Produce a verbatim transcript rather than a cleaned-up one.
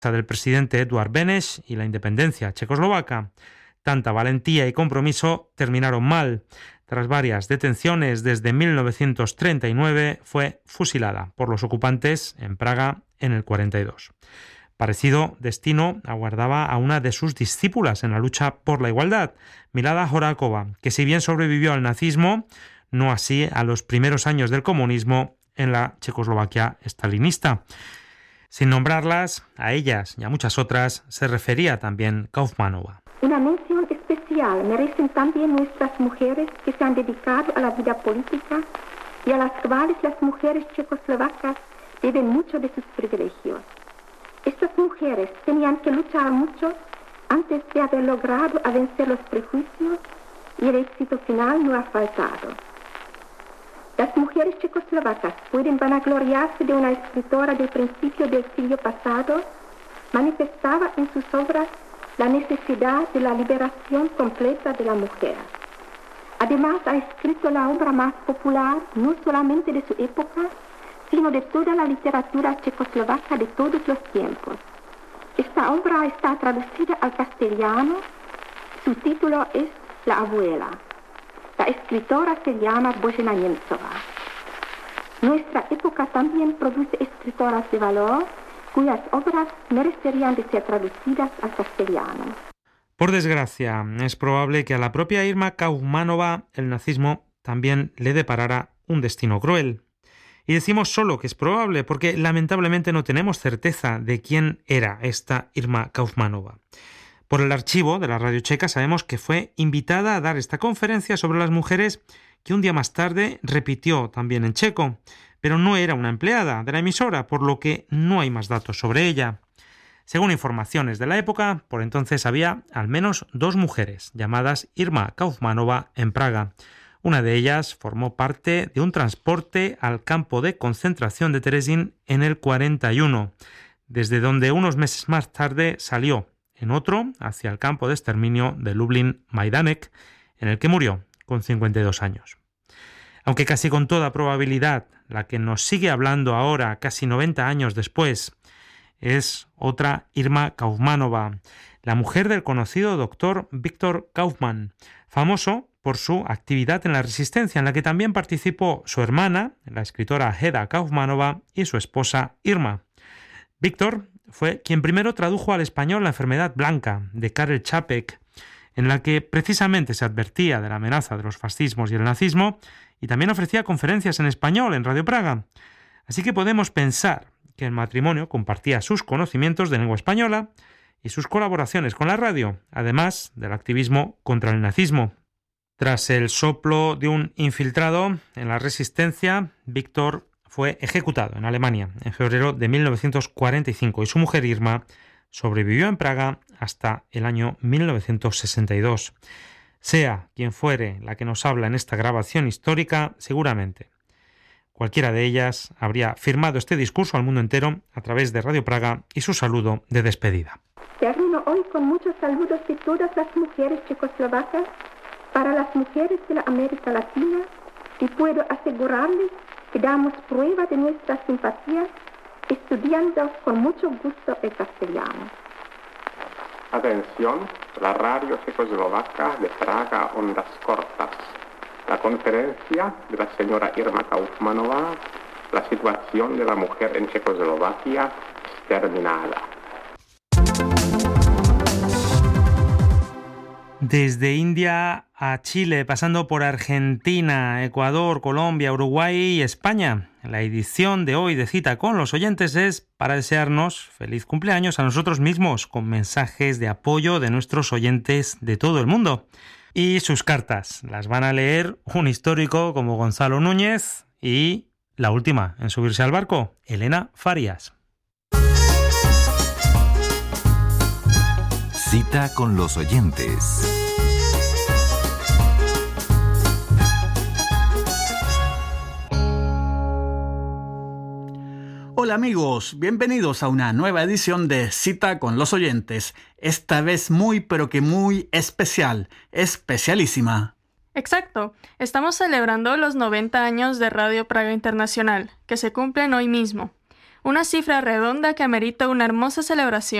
del presidente Eduard Beneš y la independencia checoslovaca. Tanta valentía y compromiso terminaron mal. Tras varias detenciones desde mil novecientos treinta y nueve, fue fusilada por los ocupantes en Praga en el cuarenta y dos. Parecido destino aguardaba a una de sus discípulas en la lucha por la igualdad, Milada Horáková, que si bien sobrevivió al nazismo, no así a los primeros años del comunismo en la Checoslovaquia estalinista. Sin nombrarlas, a ellas y a muchas otras se refería también Kaufmanova. Una mención especial merecen también nuestras mujeres que se han dedicado a la vida política y a las cuales las mujeres checoslovacas deben mucho de sus privilegios. Estas mujeres tenían que luchar mucho antes de haber logrado a vencer los prejuicios y el éxito final no ha faltado. Las mujeres checoslovacas pueden vanagloriarse de una escritora del principio del siglo pasado, manifestaba en sus obras la necesidad de la liberación completa de la mujer. Además, ha escrito la obra más popular, no solamente de su época, sino de toda la literatura checoslovaca de todos los tiempos. Esta obra está traducida al castellano. Su título es La abuela. La escritora se llama Božena Němcová. Nuestra época también produce escritoras de valor, cuyas obras merecerían de ser traducidas al castellano. Por desgracia, es probable que a la propia Irma Kaufmanova el nazismo también le deparara un destino cruel. Y decimos solo que es probable porque lamentablemente no tenemos certeza de quién era esta Irma Kaufmanova. Por el archivo de la radio checa sabemos que fue invitada a dar esta conferencia sobre las mujeres que un día más tarde repitió también en checo, pero no era una empleada de la emisora, por lo que no hay más datos sobre ella. Según informaciones de la época, por entonces había al menos dos mujeres llamadas Irma Kaufmanova en Praga. Una de ellas formó parte de un transporte al campo de concentración de Terezín en el cuarenta y uno, desde donde unos meses más tarde salió en otro hacia el campo de exterminio de Lublin-Majdanek, en el que murió con cincuenta y dos años. Aunque casi con toda probabilidad la que nos sigue hablando ahora, casi noventa años después, es otra Irma Kaufmanova, la mujer del conocido doctor Viktor Kaufmann, famoso por su actividad en la resistencia, en la que también participó su hermana, la escritora Heda Kaufmanova, y su esposa Irma. Víctor fue quien primero tradujo al español La enfermedad blanca, de Karel Čapek, en la que precisamente se advertía de la amenaza de los fascismos y el nazismo, y también ofrecía conferencias en español en Radio Praga. Así que podemos pensar que el matrimonio compartía sus conocimientos de lengua española y sus colaboraciones con la radio, además del activismo contra el nazismo. Tras el soplo de un infiltrado en la resistencia, Víctor fue ejecutado en Alemania en febrero de mil novecientos cuarenta y cinco y su mujer Irma sobrevivió en Praga hasta el año mil novecientos sesenta y dos. Sea quien fuere la que nos habla en esta grabación histórica, seguramente cualquiera de ellas habría firmado este discurso al mundo entero a través de Radio Praga y su saludo de despedida. Termino hoy con muchos saludos de todas las mujeres checoslovacas para las mujeres de la América Latina y puedo asegurarles que damos prueba de nuestra simpatía estudiando con mucho gusto el castellano. Atención, la radio checoslovaca de Praga, ondas cortas. La conferencia de la señora Irma Kaufmanova, la situación de la mujer en Checoslovaquia, es terminada. Desde India a Chile, pasando por Argentina, Ecuador, Colombia, Uruguay y España. La edición de hoy de Cita con los Oyentes es para desearnos feliz cumpleaños a nosotros mismos, con mensajes de apoyo de nuestros oyentes de todo el mundo. Y sus cartas las van a leer un histórico como Gonzalo Núñez y la última en subirse al barco, Elena Farías. Cita con los Oyentes. Hola amigos, bienvenidos a una nueva edición de Cita con los Oyentes, esta vez muy pero que muy especial, especialísima. Exacto, estamos celebrando los noventa años de Radio Praga Internacional, que se cumplen hoy mismo. una cifra redonda que amerita una hermosa celebración.